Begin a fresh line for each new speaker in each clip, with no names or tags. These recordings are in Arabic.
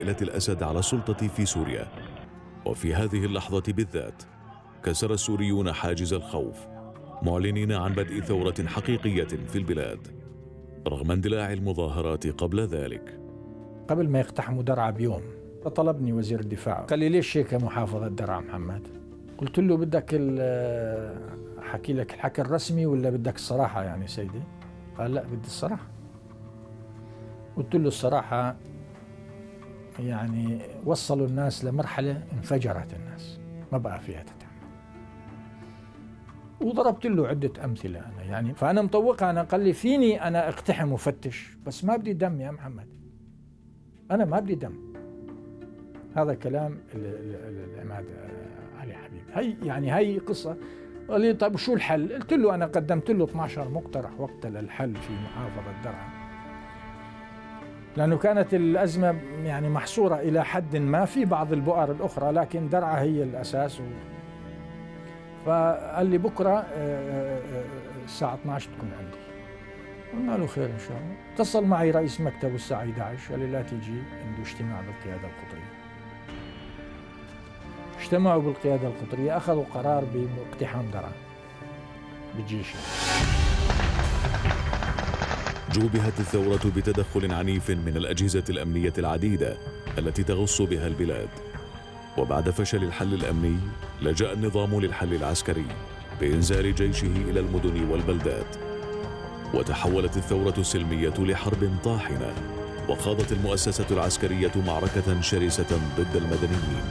الأسد على السلطة في سوريا. وفي هذه اللحظة بالذات كسر السوريون حاجز الخوف، معلنين عن بدء ثورة حقيقية في البلاد رغم اندلاع المظاهرات قبل ذلك.
قبل ما يقتحموا درعا بيوم فطلبني وزير الدفاع، قال لي ليش هيك محافظة درعا محمد؟ قلت له بدك أحكي لك الحكي الرسمي ولا بدك الصراحة يعني سيدي؟ قال لا بدي الصراحة. قلت له الصراحة يعني وصلوا الناس لمرحلة انفجرت الناس ما بقى فيها تتحمل. وضربت له عدة أمثلة أنا يعني، فأنا مطوقها. أنا قال لي فيني أنا اقتحم وفتش بس ما بدي دم يا محمد، أنا ما بدي دم. هذا كلام العماد علي حبيب. هي قصة. قال لي طيب شو الحل؟ قلت له أنا قدمت له 12 مقترح وقت للحل في محافظة درعا، لأنه كانت الأزمة يعني محصورة إلى حد ما في بعض البؤر الأخرى، لكن درعا هي الأساس. فقال لي بكرة الساعة 12 تكون عندي. قلنا له خير إن شاء الله. اتصل معي رئيس مكتبه الساعة 11 قال لي لا تيجي، عنده اجتماع بالقيادة القطرية. اجتمعوا بالقيادة القطرية، أخذوا قرار باقتحام درعا بالجيش.
جوبهت الثورة بتدخل عنيف من الأجهزة الأمنية العديدة التي تغص بها البلاد. وبعد فشل الحل الأمني لجأ النظام للحل العسكري بإنزال جيشه إلى المدن والبلدات. وتحولت الثورة السلمية لحرب طاحنة، وخاضت المؤسسة العسكرية معركة شرسة ضد المدنيين.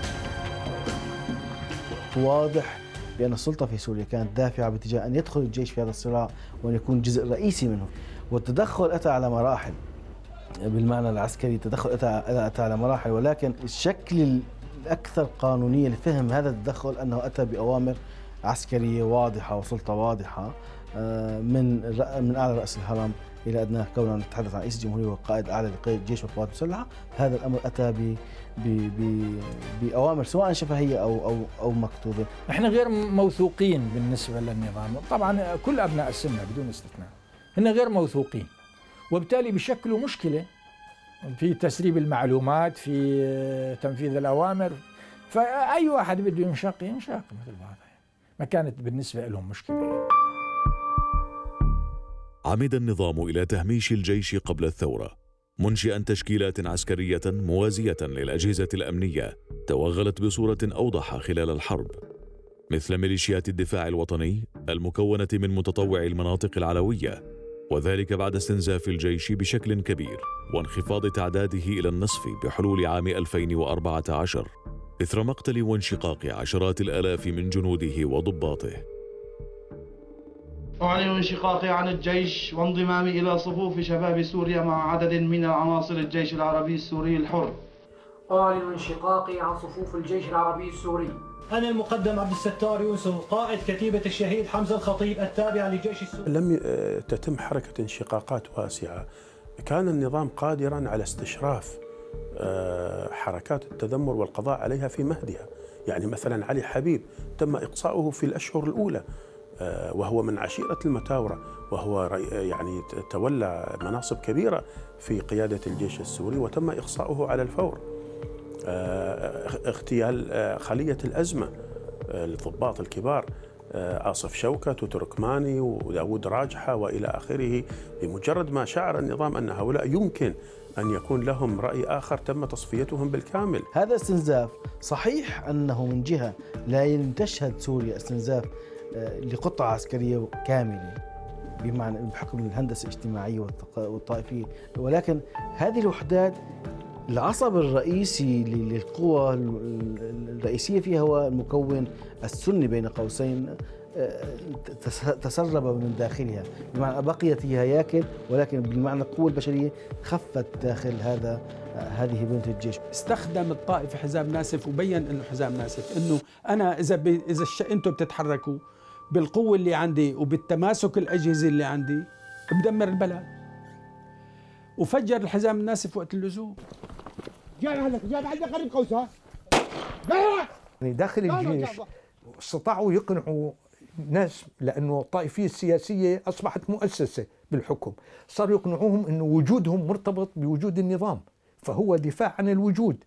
واضح بأن السلطة في سوريا كانت دافعة باتجاه أن يدخل الجيش في هذا الصراع وأن يكون جزء رئيسي منه. والتدخل أتى على مراحل بالمعنى العسكري، التدخل أتى على مراحل، ولكن الشكل الأكثر قانونية لفهم هذا التدخل أنه أتى بأوامر عسكرية واضحة وسلطة واضحة من أعلى رأس الهرم إلى أدناه. كوننا نتحدث عن رئيس الجمهورية والقائد الأعلى للجيش والقوات المسلحة، هذا الأمر أتى بأوامر سواء شفهية أو مكتوبة.
احنا غير موثوقين بالنسبة للنظام، طبعا كل أبناء السنة بدون استثناء هن غير موثوقين، وبالتالي بيشكلوا مشكلة في تسريب المعلومات، في تنفيذ الأوامر. فأي واحد بده ينشق مثل بعض، ما كانت بالنسبة لهم مشكلة.
عمد النظام إلى تهميش الجيش قبل الثورة، منشئا تشكيلات عسكرية موازية للأجهزة الأمنية توغلت بصورة أوضح خلال الحرب، مثل ميليشيات الدفاع الوطني المكونة من متطوعي المناطق العلوية، وذلك بعد استنزاف الجيش بشكل كبير وانخفاض تعداده إلى النصف بحلول عام 2014 إثر مقتل وانشقاق عشرات الآلاف من جنوده وضباطه.
أعلن انشقاقي عن الجيش وانضمامي إلى صفوف شباب سوريا مع عدد من عناصر الجيش العربي السوري الحر.
أعلن انشقاقي عن صفوف الجيش العربي السوري.
أنا المقدم عبد الستار يوسف، قائد كتيبة الشهيد حمزة الخطيب التابعة للجيش السوري.
لم تتم حركة انشقاقات واسعة، كان النظام قادرا على استشراف حركات التذمر والقضاء عليها في مهدها. يعني مثلا علي حبيب تم إقصاؤه في الأشهر الأولى، وهو من عشيرة المتاورة، وهو يعني تولى مناصب كبيرة في قيادة الجيش السوري وتم إقصاؤه على الفور. اغتيال خلية الأزمة الضباط الكبار آصف شوكت وتركماني وداود راجحة وإلى آخره، بمجرد ما شعر النظام أن هؤلاء يمكن أن يكون لهم رأي آخر تم تصفيتهم بالكامل.
هذا استنزاف صحيح أنه من جهة لا تشهد سوريا استنزاف لقطعة عسكرية كاملة بمعنى بحكم الهندسة الاجتماعية والطائفية، ولكن هذه الوحدات العصب الرئيسي للقوى الرئيسية فيها هو المكون السني بين قوسين تسرب من داخلها، بمعنى بقيت هي هياكل ولكن بالمعنى القوة البشرية خفت داخل هذه بنت الجيش.
استخدم الطائفة حزام ناسف وبين انه حزام ناسف انه انا اذا انتم بتتحركوا بالقوة اللي عندي وبالتماسك الأجهزة اللي عندي بدمر البلد، وفجر الحزام الناسف وقت اللزوم.
جاب عندك قريب قوسها.
يعني داخل الجيش استطاعوا يقنعوا ناس، لأنه الطائفية السياسية أصبحت مؤسسة بالحكم، صاروا يقنعوهم أنه وجودهم مرتبط بوجود النظام، فهو دفاع عن الوجود.